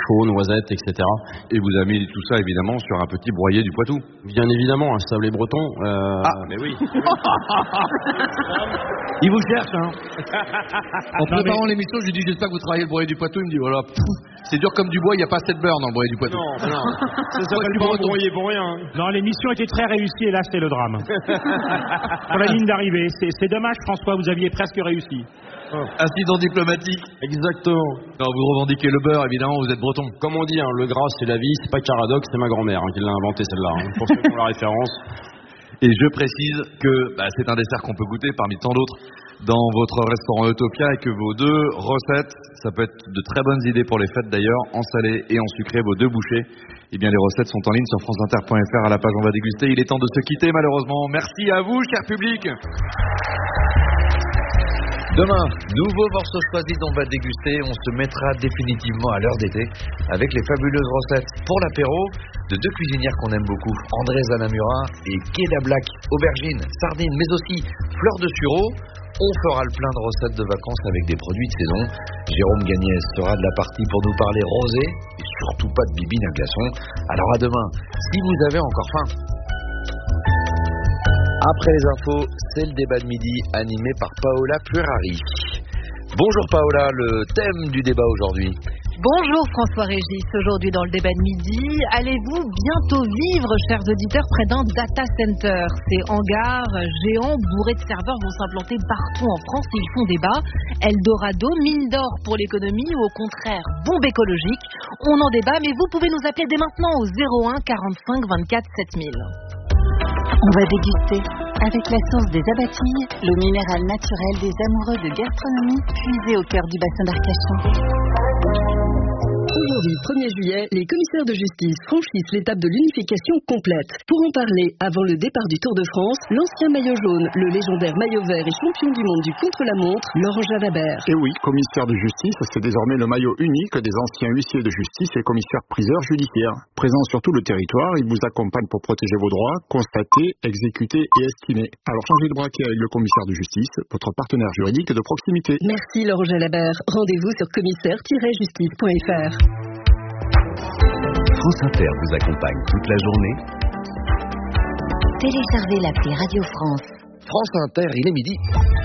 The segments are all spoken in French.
chauds, noisettes, etc. Et vous avez mis tout ça évidemment sur un petit broyé du Poitou. Bien évidemment, un sablé breton. Mais oui. Il vous cherche, hein. En préparant l'émission, je lui dis j'espère que vous travaillez le broyé du Poitou. Il me dit voilà, c'est dur comme du bois, il n'y a pas assez de beurre dans le broyé du Poitou. Non. Ça s'appelle pas un broyé pour rien. Non, l'émission était très réussie et là c'est le drame. Sur la ligne d'arrivée, c'est dommage François, vous aviez presque réussi. Incident diplomatique. Exactement. Non, vous revendiquez le beurre, évidemment, vous êtes breton. Comme on dit, le gras c'est la vie, c'est pas Caradoc, c'est ma grand-mère qui l'a inventé celle-là, pour ceux qui ont la référence. Et je précise que c'est un dessert qu'on peut goûter parmi tant d'autres dans votre restaurant Utopia et que vos 2 recettes, ça peut être de très bonnes idées pour les fêtes d'ailleurs, en salé et en sucré, vos 2 bouchées. Eh bien, les recettes sont en ligne sur franceinter.fr à la page On va déguster. Il est temps de se quitter malheureusement. Merci à vous, cher public. Demain, nouveau morceau choisi dont on va déguster. On se mettra définitivement à l'heure d'été avec les fabuleuses recettes pour l'apéro de 2 cuisinières qu'on aime beaucoup, André Zanamura et Keda Black. Aubergines, sardines, mais aussi fleurs de sureau. On fera le plein de recettes de vacances avec des produits de saison. Jérôme Gagnès sera de la partie pour nous parler rosé et surtout pas de bibine à glaçons. Alors à demain, si vous avez encore faim. Après les infos, c'est le débat de midi animé par Paola Plurari. Bonjour Paola, le thème du débat aujourd'hui. Bonjour François-Régis, aujourd'hui dans le débat de midi, allez-vous bientôt vivre, chers auditeurs, près d'un data center? Ces hangars géants bourrés de serveurs vont s'implanter partout en France et ils font débat. Eldorado, mine d'or pour l'économie ou au contraire bombe écologique? On en débat, mais vous pouvez nous appeler dès maintenant au 01 45 24 7000. On va déguster avec la source des Abatilles, l'eau minérale naturelle des amoureux de gastronomie, puisée au cœur du bassin d'Arcachon. Aujourd'hui, 1er juillet, les commissaires de justice franchissent l'étape de l'unification complète. Pour en parler, avant le départ du Tour de France, l'ancien maillot jaune, le légendaire maillot vert et champion du monde du contre-la-montre, Laurent Jalabert. Et oui, commissaire de justice, c'est désormais le maillot unique des anciens huissiers de justice et commissaires-priseurs judiciaires. Présents sur tout le territoire, ils vous accompagnent pour protéger vos droits, constater, exécuter et estimer. Alors changez de braquet avec le commissaire de justice, votre partenaire juridique de proximité. Merci Laurent Jalabert. Rendez-vous sur commissaire-justice.fr. France Inter vous accompagne toute la journée. Téléchargez l'appli Radio France. France Inter, il est midi.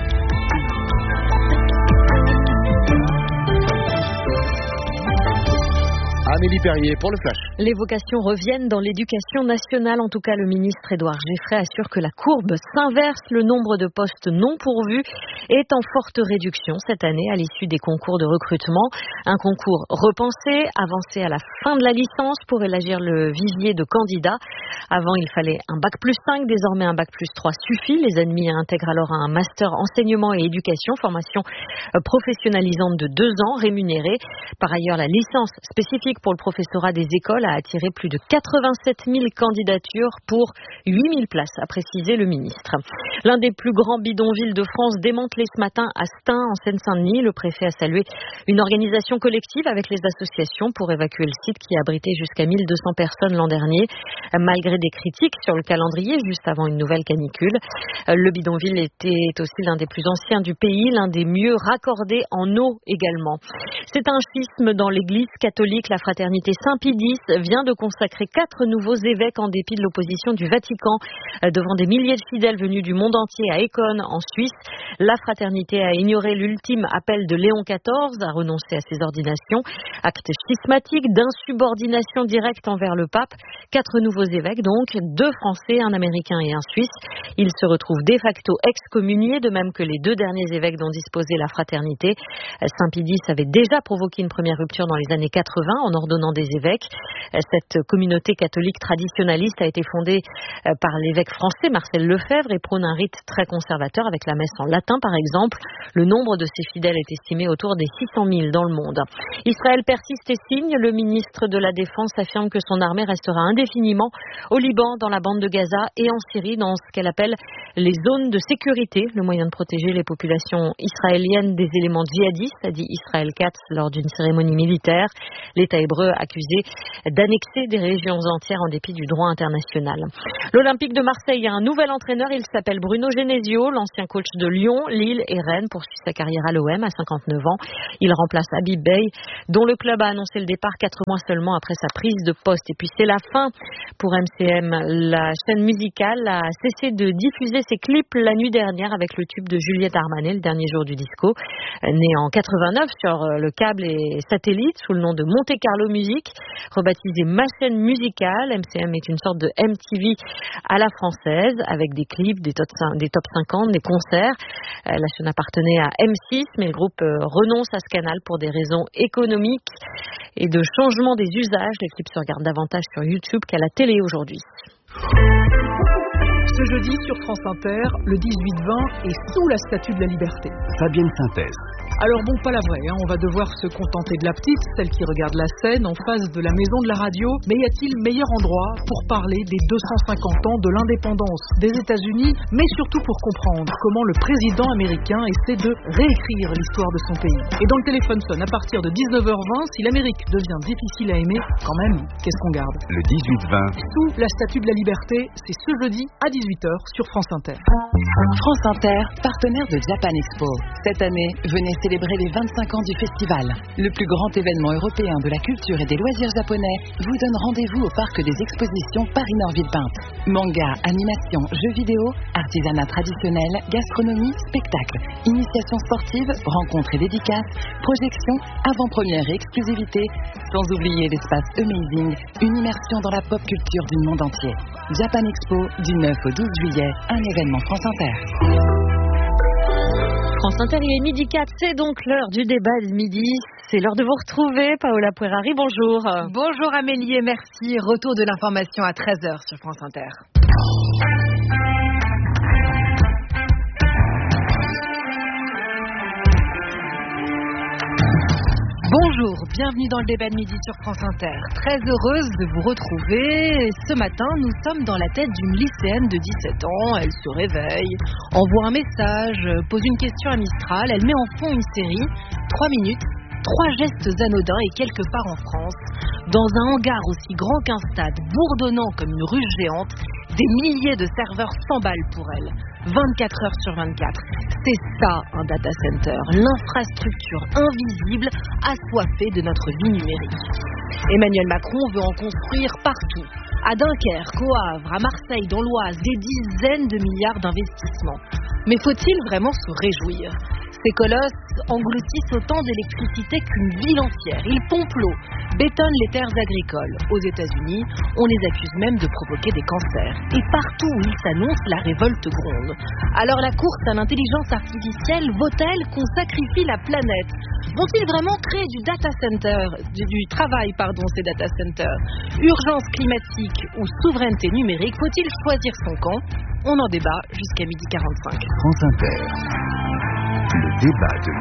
Amélie Perrier pour le Flash. Les vocations reviennent dans l'éducation nationale. En tout cas, le ministre Édouard Geffray assure que la courbe s'inverse. Le nombre de postes non pourvus est en forte réduction cette année à l'issue des concours de recrutement. Un concours repensé, avancé à la fin de la licence pour élargir le vivier de candidats. Avant, il fallait un bac+5, désormais un bac+3 suffit. Les admis intègrent alors un master enseignement et éducation, formation professionnalisante de 2 ans, rémunérée. Par ailleurs, la licence spécifique pour le professorat des écoles a attiré plus de 87 000 candidatures pour 8 000 places, a précisé le ministre. L'un des plus grands bidonvilles de France démantelé ce matin à Stein, en Seine-Saint-Denis. Le préfet a salué une organisation collective avec les associations pour évacuer le site qui a abrité jusqu'à 1200 personnes l'an dernier, malgré des critiques sur le calendrier juste avant une nouvelle canicule. Le bidonville était aussi l'un des plus anciens du pays, l'un des mieux raccordés en eau également. C'est un schisme dans l'église catholique. La fraternité Saint-Pie X vient de consacrer 4 nouveaux évêques en dépit de l'opposition du Vatican. Devant des milliers de fidèles venus du monde entier à Écône, en Suisse, la fraternité a ignoré l'ultime appel de Léon XIV à renoncer à ses ordinations. Acte schismatique d'insubordination directe envers le pape. 4 nouveaux évêques donc, 2 Français, un Américain et un Suisse. Ils se retrouvent de facto excommuniés, de même que les 2 derniers évêques dont disposait la fraternité. Saint-Pie X avait déjà provoqué une première rupture dans les années 80 en ordonnant des évêques. Cette communauté catholique traditionnaliste a été fondée par l'évêque français Marcel Lefebvre et prône un rite très conservateur avec la messe en latin par exemple. Le nombre de ses fidèles est estimé autour des 600 000 dans le monde. Israël persiste et signe. Le ministre de la Défense affirme que son armée restera indéfiniment au Liban, dans la bande de Gaza et en Syrie dans ce qu'elle appelle les zones de sécurité, le moyen de protéger les populations israéliennes des éléments djihadistes, a dit Israël Katz lors d'une cérémonie militaire. L'État hébreu accusé d'annexer des régions entières en dépit du droit international. L'Olympique de Marseille a un nouvel entraîneur, il s'appelle Bruno Genesio, l'ancien coach de Lyon, Lille et Rennes, poursuit sa carrière à l'OM à 59 ans. Il remplace Habib Bey, dont le club a annoncé le départ 4 mois seulement après sa prise de poste. Et puis c'est la fin pour MCM. La chaîne musicale a cessé de diffuser ses clips la nuit dernière avec le tube de Juliette Armanet, le dernier jour du disco. Né en 89 sur le câble et satellite sous le nom de Monte Carlo Music, rebaptisé Ma chaîne musicale. MCM est une sorte de MTV à la française avec des clips, des top 50, des concerts. La chaîne appartenait à M6, mais le groupe renonce à ce canal pour des raisons économiques et de changement des usages. Les clips se regardent davantage sur YouTube qu'à la télé aujourd'hui. Ce jeudi sur France Inter, le 18-20 est sous la Statue de la Liberté. Fabienne Synthèse. Alors bon, pas la vraie, on va devoir se contenter de la petite, celle qui regarde la scène en face de la maison de la radio. Mais y a-t-il meilleur endroit pour parler des 250 ans de l'indépendance des États-Unis, mais surtout pour comprendre comment le président américain essaie de réécrire l'histoire de son pays. Et dans le téléphone sonne à partir de 19h20, si l'Amérique devient difficile à aimer, quand même, qu'est-ce qu'on garde? Le 18-20. Sous la Statue de la Liberté, c'est ce jeudi à 18h sur France Inter. France Inter, partenaire de Japan Expo. Cette année, venez célébrer les 25 ans du festival. Le plus grand événement européen de la culture et des loisirs japonais vous donne rendez-vous au parc des expositions Paris-Nord-Villepinte. Manga, animation, jeux vidéo, artisanat traditionnel, gastronomie, spectacle, initiation sportive, rencontres et dédicaces, projections, avant-première et exclusivité, sans oublier l'espace Amazing, une immersion dans la pop culture du monde entier. Japan Expo, du 9 au 12 juillet, un événement France Inter. France Inter, il est midi 4, c'est donc l'heure du débat de midi. C'est l'heure de vous retrouver. Paola Puerari, bonjour. Bonjour Amélie et merci. Retour de l'information à 13h sur France Inter. Bonjour, bienvenue dans le débat de midi sur France Inter. Très heureuse de vous retrouver. Ce matin, nous sommes dans la tête d'une lycéenne de 17 ans. Elle se réveille, envoie un message, pose une question à Mistral. Elle met en fond une série, 3 minutes, 3 gestes anodins et quelque part en France, dans un hangar aussi grand qu'un stade, bourdonnant comme une ruche géante, des milliers de serveurs s'emballent pour elle. 24 heures sur 24. C'est ça un data center, l'infrastructure invisible assoiffée de notre vie numérique. Emmanuel Macron veut en construire partout. À Dunkerque, au Havre, à Marseille, dans l'Oise, des dizaines de milliards d'investissements. Mais faut-il vraiment se réjouir ? Ces colosses engloutissent autant d'électricité qu'une ville entière. Ils pompent l'eau, bétonnent les terres agricoles. Aux États-Unis, on les accuse même de provoquer des cancers. Et partout où ils s'annoncent, la révolte gronde. Alors la course à l'intelligence artificielle vaut-elle qu'on sacrifie la planète ? Vont-ils vraiment créer du data center, du travail, ces data centers ? Urgence climatique ou souveraineté numérique, faut-il choisir son camp ? On en débat jusqu'à 12h45. France Inter. Le débat de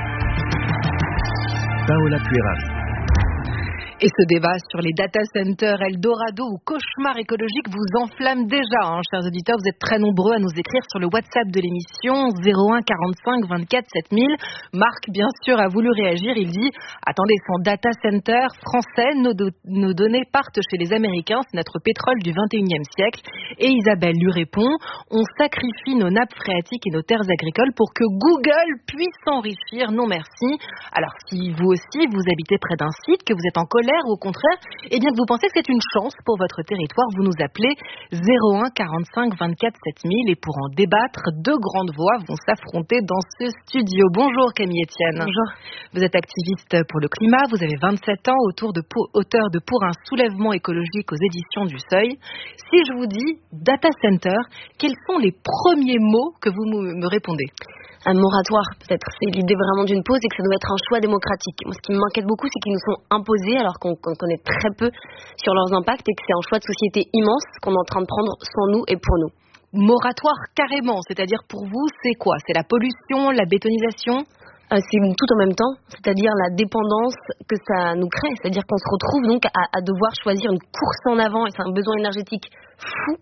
midi. Paola Puerari. Et ce débat sur les data centers, Eldorado ou cauchemar écologique vous enflamme déjà, chers auditeurs. Vous êtes très nombreux à nous écrire sur le WhatsApp de l'émission 01 45 24 7000. Marc, bien sûr, a voulu réagir. Il dit « Attendez, son data center français, nos données partent chez les Américains, c'est notre pétrole du 21e siècle. » Et Isabelle lui répond « On sacrifie nos nappes phréatiques et nos terres agricoles pour que Google puisse s'enrichir. Non merci. » Alors, si vous aussi, vous habitez près d'un site, que vous êtes en colère, ou au contraire, eh bien que vous pensez que c'est une chance pour votre territoire, vous nous appelez 01 45 24 7000 et pour en débattre, 2 grandes voix vont s'affronter dans ce studio. Bonjour Camille Etienne. Bonjour. Vous êtes activiste pour le climat, vous avez 27 ans, auteur de Pour un soulèvement écologique aux éditions du Seuil. Si je vous dis data center, quels sont les premiers mots que vous me répondez ? Un moratoire, peut-être. C'est l'idée vraiment d'une pause et que ça doit être un choix démocratique. Moi, ce qui m'inquiète beaucoup, c'est qu'ils nous sont imposés alors qu'on connaît très peu sur leurs impacts et que c'est un choix de société immense qu'on est en train de prendre sans nous et pour nous. Moratoire carrément, c'est-à-dire pour vous, c'est quoi ? C'est la pollution, la bétonisation ? C'est tout en même temps, c'est-à-dire la dépendance que ça nous crée. C'est-à-dire qu'on se retrouve donc à devoir choisir une course en avant, et c'est un besoin énergétique fou,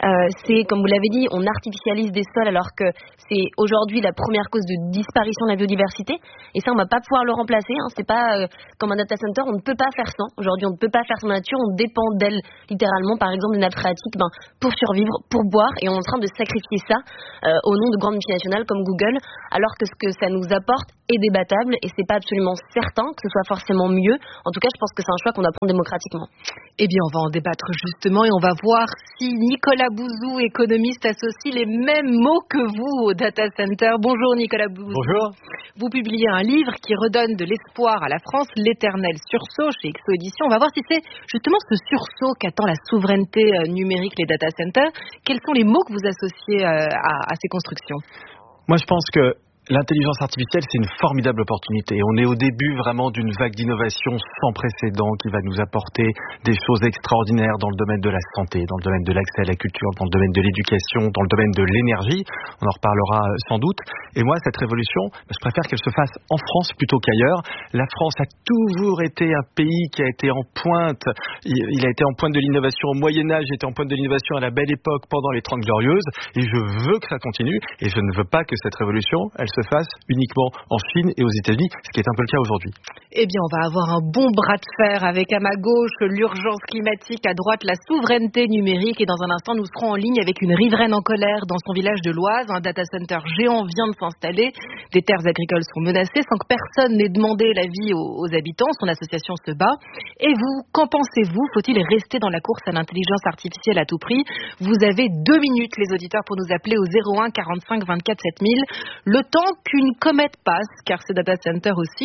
C'est, comme vous l'avez dit, on artificialise des sols alors que c'est aujourd'hui la première cause de disparition de la biodiversité. Et ça, on va pas pouvoir le remplacer. C'est pas comme un data center, on ne peut pas faire sans. Aujourd'hui, on ne peut pas faire sans la nature, on dépend d'elle littéralement. Par exemple, des nappes phréatiques, pour survivre, pour boire, et on est en train de sacrifier ça au nom de grandes multinationales comme Google, alors que ce que ça nous apporte est débattable et c'est pas absolument certain que ce soit forcément mieux. En tout cas, je pense que c'est un choix qu'on doit prendre démocratiquement. Eh bien, on va en débattre justement et on va voir si Nicolas Bouzou, économiste, associe les mêmes mots que vous au data center. Bonjour Nicolas Bouzou. Bonjour. Vous publiez un livre qui redonne de l'espoir à la France, L'éternel sursaut chez Exo Édition. On va voir si c'est justement ce sursaut qu'attend la souveraineté numérique, les data centers. Quels sont les mots que vous associez à ces constructions ? Moi, je pense que l'intelligence artificielle, c'est une formidable opportunité. On est au début vraiment d'une vague d'innovation sans précédent qui va nous apporter des choses extraordinaires dans le domaine de la santé, dans le domaine de l'accès à la culture, dans le domaine de l'éducation, dans le domaine de l'énergie. On en reparlera sans doute. Et moi, cette révolution, je préfère qu'elle se fasse en France plutôt qu'ailleurs. La France a toujours été un pays qui a été en pointe. Il a été en pointe de l'innovation au Moyen-Âge, il était en pointe de l'innovation à la Belle Époque pendant les 30 Glorieuses. Et je veux que ça continue. Et je ne veux pas que cette révolution, elle se fasse uniquement en Chine et aux États-Unis, ce qui est un peu le cas aujourd'hui. Eh bien, on va avoir un bon bras de fer avec à ma gauche l'urgence climatique, à droite la souveraineté numérique et dans un instant nous serons en ligne avec une riveraine en colère dans son village de l'Oise. Un data center géant vient de s'installer, des terres agricoles sont menacées sans que personne n'ait demandé l'avis aux habitants. Son association se bat. Et vous, qu'en pensez-vous? Faut-il rester dans la course à l'intelligence artificielle à tout prix? Vous avez 2 minutes les auditeurs pour nous appeler au 01 45 24 7000. Le temps qu'une comète passe, car ces data centers aussi,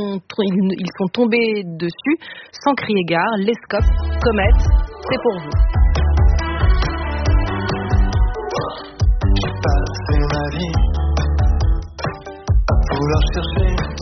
ils sont tombés dessus sans crier gare. Les scopes, comète, c'est pour vous. J'ai passé ma vie à vouloir chercher